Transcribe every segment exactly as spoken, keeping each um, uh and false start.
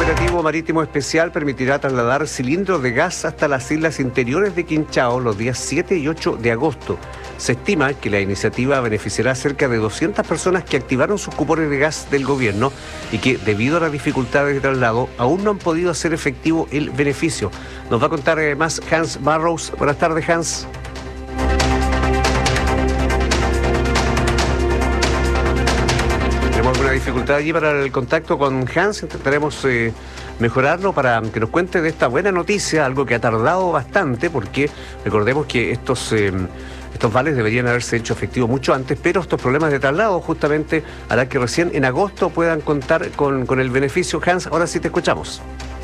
operativo marítimo especial permitirá trasladar cilindros de gas hasta las islas interiores de Quinchao los días siete y ocho de agosto. Se estima que la iniciativa beneficiará a cerca de doscientas personas que activaron sus cupones de gas del gobierno y que, debido a las dificultades de traslado, aún no han podido hacer efectivo el beneficio. Nos va a contar eh, más Hans Barrows. Buenas tardes, Hans. Tenemos alguna dificultad allí para el contacto con Hans. Intentaremos eh, mejorarlo para que nos cuente de esta buena noticia, algo que ha tardado bastante, porque recordemos que estos... Eh, Estos vales deberían haberse hecho efectivos mucho antes, pero estos problemas de traslado justamente hará que recién en agosto puedan contar con, con el beneficio. Hans, ahora sí te escuchamos.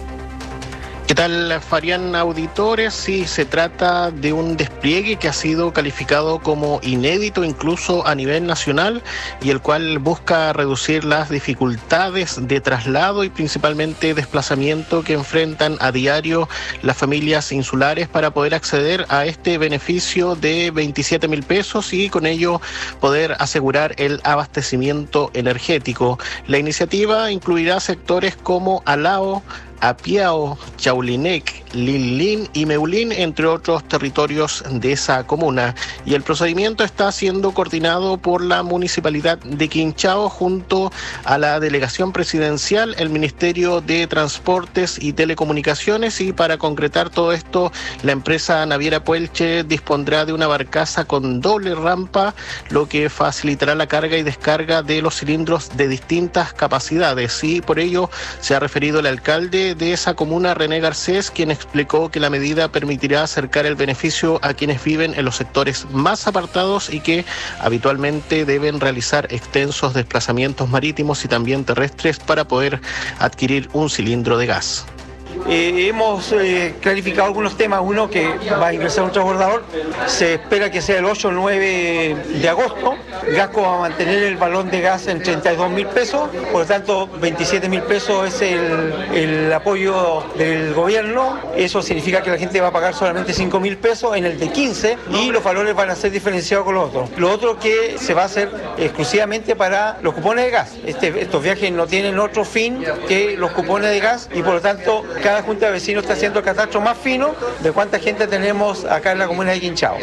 ¿Qué tal, Farian auditores? Sí, se trata de un despliegue que ha sido calificado como inédito incluso a nivel nacional y el cual busca reducir las dificultades de traslado y principalmente desplazamiento que enfrentan a diario las familias insulares para poder acceder a este beneficio de veintisiete mil pesos y con ello poder asegurar el abastecimiento energético. La iniciativa incluirá sectores como Alao, Apiao, Chaulinec, Linlin y Meulín, entre otros territorios de esa comuna. Y el procedimiento está siendo coordinado por la Municipalidad de Quinchao junto a la Delegación Presidencial, el Ministerio de Transportes y Telecomunicaciones, y para concretar todo esto, la empresa naviera Puelche dispondrá de una barcaza con doble rampa, lo que facilitará la carga y descarga de los cilindros de distintas capacidades. Y por ello se ha referido el alcalde de esa comuna, René Garcés, quien explicó que la medida permitirá acercar el beneficio a quienes viven en los sectores más apartados y que habitualmente deben realizar extensos desplazamientos marítimos y también terrestres para poder adquirir un cilindro de gas. Eh, hemos eh, clarificado algunos temas. Uno, que va a ingresar un transbordador, se espera que sea el ocho o nueve de agosto. Gasco va a mantener el balón de gas en treinta y dos mil pesos, por lo tanto veintisiete mil pesos es el, el apoyo del gobierno. Eso significa que la gente va a pagar solamente cinco mil pesos en el de quince y los valores van a ser diferenciados con los otros. Lo otro que se va a hacer exclusivamente para los cupones de gas. Este, estos viajes no tienen otro fin que los cupones de gas y por lo tanto cada junta de vecinos está haciendo el catastro más fino de cuánta gente tenemos acá en la comuna de Quinchao.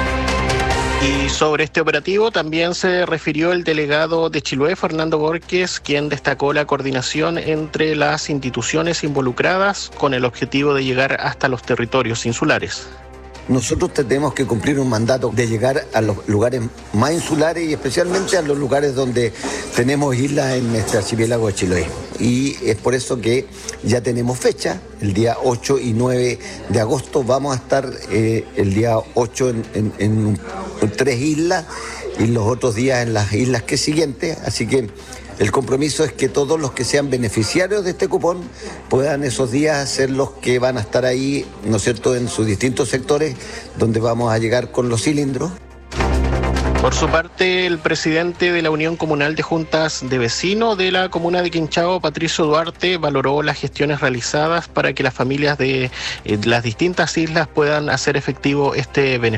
Y sobre este operativo también se refirió el delegado de Chiloé, Fernando Borges, quien destacó la coordinación entre las instituciones involucradas con el objetivo de llegar hasta los territorios insulares. Nosotros tenemos que cumplir un mandato de llegar a los lugares más insulares y especialmente a los lugares donde tenemos islas en nuestro archipiélago de Chiloé. Y es por eso que ya tenemos fecha, el día ocho y nueve de agosto vamos a estar eh, el día ocho en, en, en, en tres islas y los otros días en las islas que siguientes, así que el compromiso es que todos los que sean beneficiarios de este cupón puedan esos días ser los que van a estar ahí, ¿no es cierto?, en sus distintos sectores donde vamos a llegar con los cilindros. Por su parte, el presidente de la Unión Comunal de Juntas de Vecinos de la comuna de Quinchao, Patricio Duarte, valoró las gestiones realizadas para que las familias de eh, las distintas islas puedan hacer efectivo este beneficio.